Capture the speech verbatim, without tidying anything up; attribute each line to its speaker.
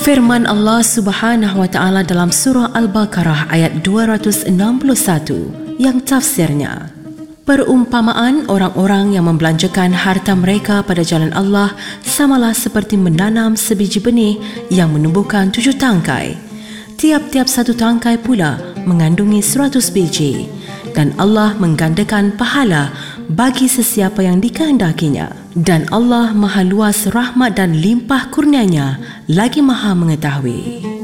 Speaker 1: Firman Allah Subhanahu wa taala dalam surah Al-Baqarah ayat dua ratus enam puluh satu yang tafsirnya, perumpamaan orang-orang yang membelanjakan harta mereka pada jalan Allah samalah seperti menanam sebiji benih yang menumbuhkan tujuh tangkai. Tiap-tiap satu tangkai pula mengandungi seratus biji, dan Allah menggandakan pahala bagi sesiapa yang dikehendakinya. Dan Allah maha luas rahmat dan limpah kurnianya, lagi maha mengetahui.